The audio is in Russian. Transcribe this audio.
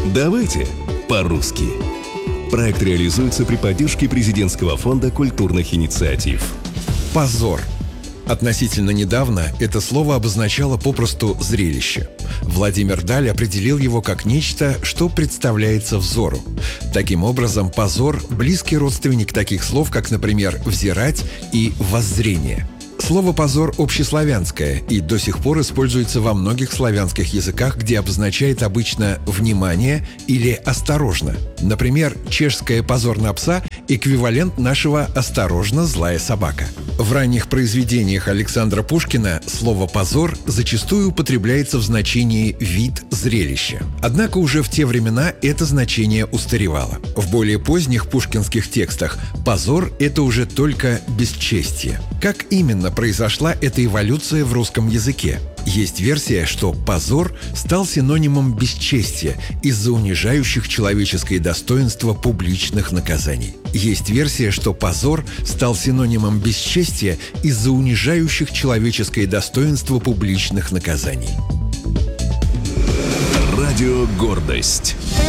Давайте по-русски. Проект реализуется при поддержке Президентского фонда культурных инициатив. Позор. Относительно недавно это слово обозначало попросту зрелище. Владимир Даль определил его как нечто, что представляется взору. Таким образом, позор – близкий родственник таких слов, как, например, «взирать» и «воззрение». Слово «позор» общеславянское и до сих пор используется во многих славянских языках, где обозначает обычно «внимание» или «осторожно». Например, чешское «позор на пса» – эквивалент нашего «осторожно, злая собака». В ранних произведениях Александра Пушкина слово «позор» зачастую употребляется в значении «вид, зрелище». Однако уже в те времена это значение устаревало. В более поздних пушкинских текстах «позор» — это уже только бесчестие. Как именно произошла эта эволюция в русском языке? Есть версия, что «позор» стал синонимом бесчестия из-за унижающих человеческое достоинство публичных наказаний. Есть версия, что «позор» стал синонимом бесчестия из-за унижающих человеческое достоинство публичных наказаний. Радио «Гордость».